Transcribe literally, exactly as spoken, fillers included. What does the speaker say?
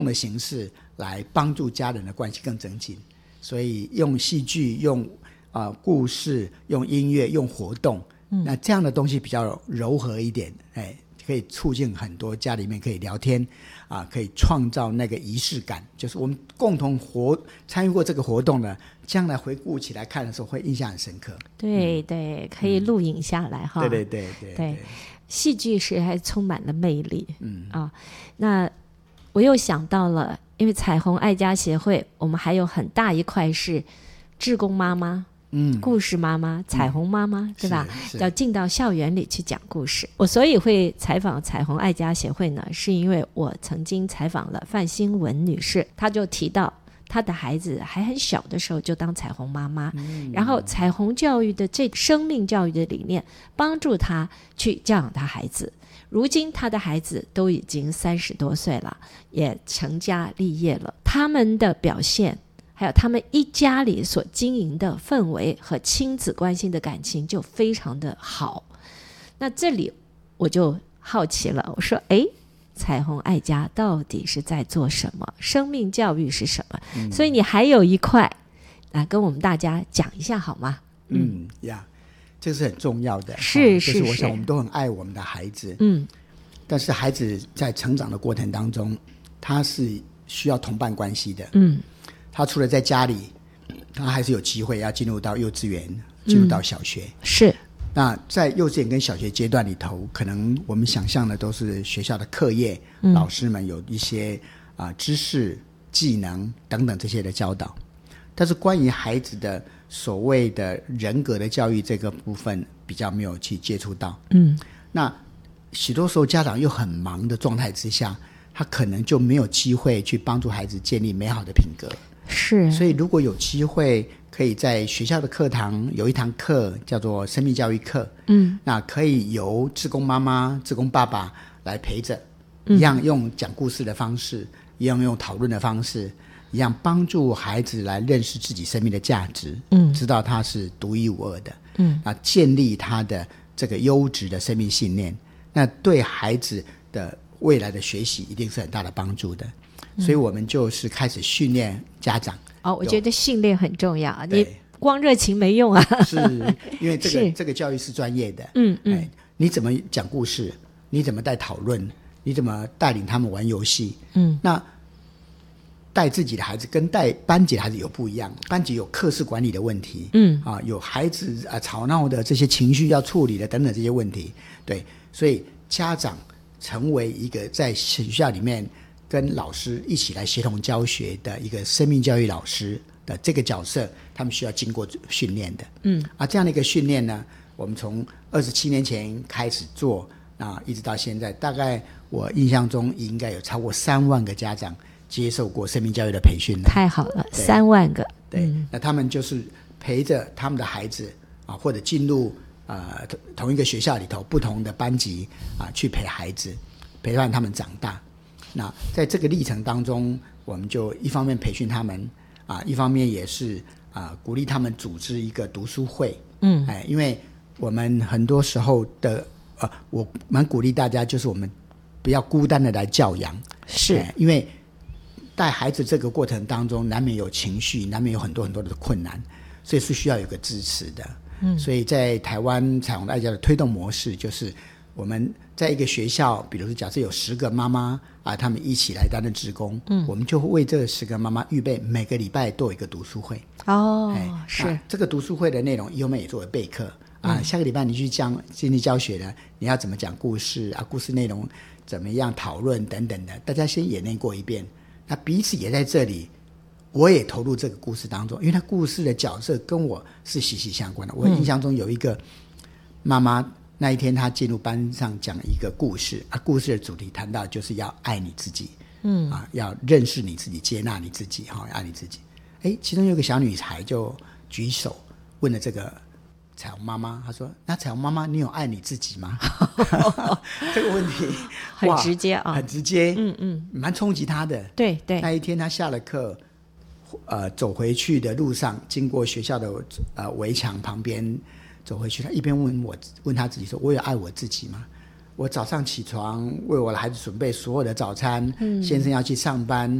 的形式来帮助家人的关系更增进。所以用戏剧、用、呃、故事、用音乐、用活动、嗯、那这样的东西比较柔和一点，哎，可以促进很多家里面可以聊天啊，可以创造那个仪式感，就是我们共同活参与过这个活动呢，将来回顾起来看的时候会印象很深刻。 对、嗯、对，可以录影下来、嗯、哈。 对对对 对, 对， 戏剧是还充满了魅力。嗯啊，那我又想到了，因为彩虹爱家协会，我们还有很大一块是志工妈妈。嗯，故事妈妈、彩虹妈妈、嗯、对吧？要进到校园里去讲故事。我所以会采访彩虹爱家协会呢，是因为我曾经采访了范新文女士，她就提到她的孩子还很小的时候就当彩虹妈妈、嗯、然后彩虹教育的这生命教育的理念帮助她去教养她孩子。如今她的孩子都已经三十多岁了，也成家立业了，他们的表现还有他们一家里所经营的氛围和亲子关系的感情就非常的好。那这里我就好奇了，我说诶，彩虹爱家到底是在做什么？生命教育是什么、嗯、所以你还有一块来跟我们大家讲一下好吗？ 嗯呀，这是很重要的， 是是是， 就是我想我们都很爱我们的孩子，嗯，但是孩子在成长的过程当中他是需要同伴关系的，嗯，他除了在家里，他还是有机会要进入到幼稚园，进入到小学、嗯、是。那在幼稚园跟小学阶段里头，可能我们想象的都是学校的课业、嗯、老师们有一些、呃、知识技能等等这些的教导，但是关于孩子的所谓的人格的教育这个部分比较没有去接触到，嗯，那许多时候家长又很忙的状态之下，他可能就没有机会去帮助孩子建立美好的品格。是，所以如果有机会可以在学校的课堂有一堂课叫做生命教育课，嗯，那可以由志工妈妈志工爸爸来陪着、嗯、一样用讲故事的方式，一样用讨论的方式，一样帮助孩子来认识自己生命的价值，嗯，知道他是独一无二的，嗯，那建立他的这个优质的生命信念，那对孩子的未来的学习一定是很大的帮助的。所以我们就是开始训练家长。哦， 我觉得训练很重要，你光热情没用啊。 是，因为这个这个教育是专业的。嗯嗯、哎，你怎么讲故事？你怎么带讨论？你怎么带领他们玩游戏？嗯，那带自己的孩子跟带班级的孩子有不一样，班级有课室管理的问题，嗯啊，有孩子啊吵闹的这些情绪要处理的等等这些问题。对，所以家长成为一个在学校里面跟老师一起来协同教学的一个生命教育老师的这个角色，他们需要经过训练的。嗯，啊，这样的一个训练呢，我们从二十七年前开始做，啊，一直到现在，大概我印象中应该有超过三万个家长接受过生命教育的培训了。 太好了，三万个。 对、嗯，那他们就是陪着他们的孩子啊，或者进入呃同一个学校里头不同的班级啊，去陪孩子，陪伴他们长大。那在这个历程当中，我们就一方面培训他们啊，一方面也是啊鼓励他们组织一个读书会。嗯，哎，因为我们很多时候的呃，我蛮鼓励大家，就是我们不要孤单的来教养。是、哎，因为带孩子这个过程当中，难免有情绪，难免有很多很多的困难，所以是需要有个支持的。嗯，所以在台湾彩虹爱家的推动模式，就是我们在一个学校，比如说假设有十个妈妈啊，他们一起来担任志工，嗯，我们就会为这十个妈妈预备每个礼拜都有一个读书会。哦，是这个读书会的内容，以后我们也作为备课啊、嗯。下个礼拜你去讲经历教学呢，你要怎么讲故事啊？故事内容怎么样讨论等等的，大家先演练过一遍。那彼此也在这里，我也投入这个故事当中，因为他故事的角色跟我是息息相关的。我印象中有一个妈妈。那一天他进入班上讲一个故事啊，故事的主题谈到就是要爱你自己，嗯啊，要认识你自己，接纳你自己，哈、哦，爱你自己。哎，其中有个小女孩就举手问了这个彩虹妈妈，她说：“那彩虹妈妈，你有爱你自己吗？”这个问题很直接啊， 很直接，嗯嗯，蛮冲击她的。 对对。 那一天她下了课，呃，走回去的路上，经过学校的呃围墙旁边。走回去，他一边问我，问他自己说：“我有爱我自己吗？ 我早上起床为我的孩子准备所有的早餐，嗯、先生要去上班，